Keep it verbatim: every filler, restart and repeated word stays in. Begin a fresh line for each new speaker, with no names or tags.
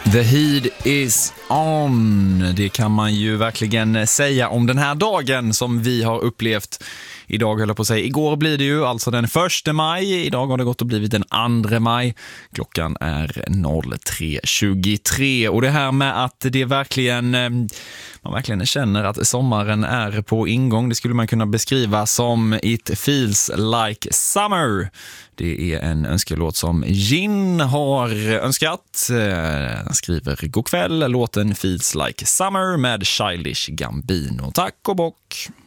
The heat is on. Det kan man ju verkligen säga om den här dagen som vi har upplevt. Idag höll jag på att säga, igår blir det ju alltså den första maj. Idag har det gått och blivit den andra maj. Klockan är tre tjugotre. Och det här med att det verkligen, man verkligen känner att sommaren är på ingång. Det skulle man kunna beskriva som It feels like summer. Det är en önskelåt som Jin har önskat. Han skriver god kväll, låten Feels like summer med Childish Gambino. Tack och bock!